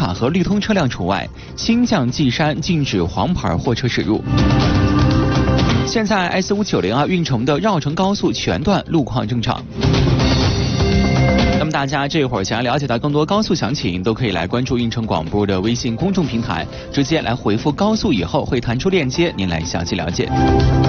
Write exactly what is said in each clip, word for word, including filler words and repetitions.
卡和绿通车辆除外。新绛稷山禁止黄牌货车驶入。现在 S 五九零啊运城的绕城高速全段路况正常。那么大家这会儿想要了解到更多高速详情，都可以来关注运城广播的微信公众平台，直接来回复高速以后会弹出链接，您来详细了解。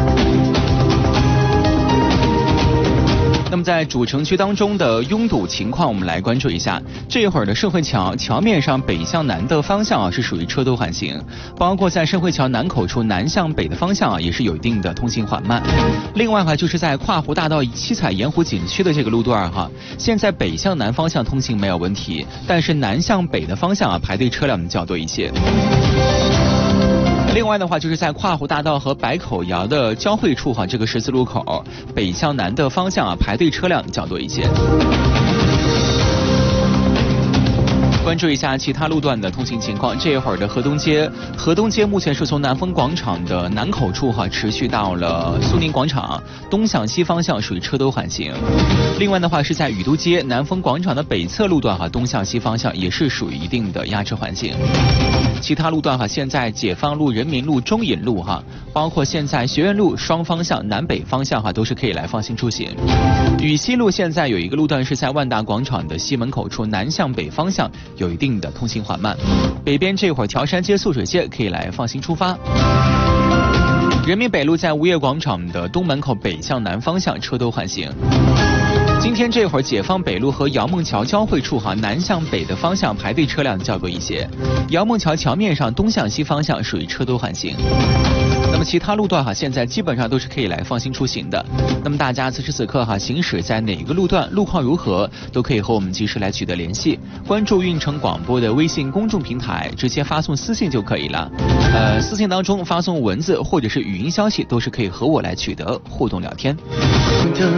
那么在主城区当中的拥堵情况，我们来关注一下。这一会儿的盛惠桥桥面上北向南的方向啊是属于车多缓行，包括在盛惠桥南口处南向北的方向啊也是有一定的通行缓慢。另外哈，就是在跨湖大道七彩盐湖景区的这个路段哈，现在北向南方向通行没有问题，但是南向北的方向啊排队车辆较多一些。另外的话，就是在跨湖大道和百口窑的交汇处哈，这个十字路口北向南的方向啊，排队车辆较多一些。关注一下其他路段的通行情况。这一会儿的河东街，河东街目前是从南丰广场的南口处哈，持续到了苏宁广场，东向西方向属于车多缓行。另外的话是在雨都街南丰广场的北侧路段哈，东向西方向也是属于一定的压车缓行。其他路段哈，现在解放路、人民路、中引路哈，包括现在学院路双方向南北方向哈，都是可以来放心出行。禹西路现在有一个路段是在万达广场的西门口处南向北方向有一定的通行缓慢。北边这会儿条山街、素水街可以来放心出发。人民北路在吴越广场的东门口北向南方向车多缓行。今天这会儿解放北路和姚梦桥交汇处哈，南向北的方向排队车辆较多一些。姚梦桥桥面上东向西方向属于车多缓行。那么其他路段哈，现在基本上都是可以来放心出行的。那么大家此时此刻哈，行驶在哪个路段，路况如何，都可以和我们及时来取得联系。关注运城广播的微信公众平台，直接发送私信就可以了。呃，私信当中发送文字或者是语音消息，都是可以和我来取得互动聊天。